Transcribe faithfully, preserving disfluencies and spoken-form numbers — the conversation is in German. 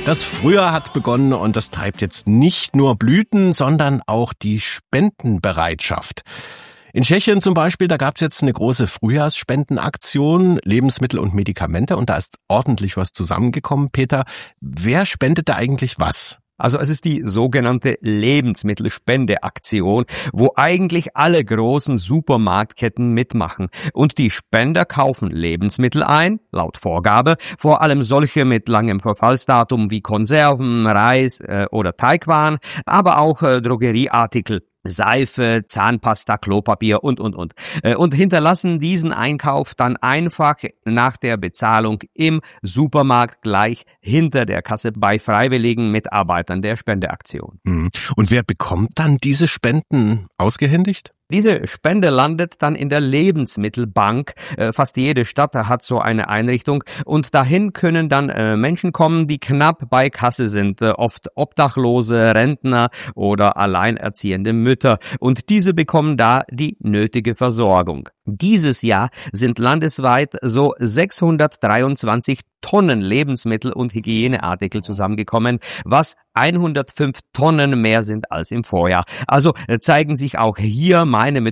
Das Frühjahr hat begonnen und das treibt jetzt nicht nur Blüten, sondern auch die Spendenbereitschaft. In Tschechien zum Beispiel, da gab es jetzt eine große Frühjahrsspendenaktion, Lebensmittel und Medikamente, und da ist ordentlich was zusammengekommen. Peter, wer spendet da eigentlich was? Also es ist die sogenannte Lebensmittelspendeaktion, wo eigentlich alle großen Supermarktketten mitmachen. Und die Spender kaufen Lebensmittel ein, laut Vorgabe, vor allem solche mit langem Verfallsdatum wie Konserven, Reis äh, oder Teigwaren, aber auch äh, Drogerieartikel. Seife, Zahnpasta, Klopapier und, und, und. Und hinterlassen diesen Einkauf dann einfach nach der Bezahlung im Supermarkt gleich hinter der Kasse bei freiwilligen Mitarbeitern der Spendeaktion. Und wer bekommt dann diese Spenden ausgehändigt? Diese Spende landet dann in der Lebensmittelbank. Fast jede Stadt hat so eine Einrichtung und dahin können dann Menschen kommen, die knapp bei Kasse sind, oft Obdachlose, Rentner oder alleinerziehende Mütter, und diese bekommen da die nötige Versorgung. Dieses Jahr sind landesweit so sechshundertdreiundzwanzig Tonnen Lebensmittel und Hygieneartikel zusammengekommen, was hundertfünf Tonnen mehr sind als im Vorjahr. Also zeigen sich auch hier meine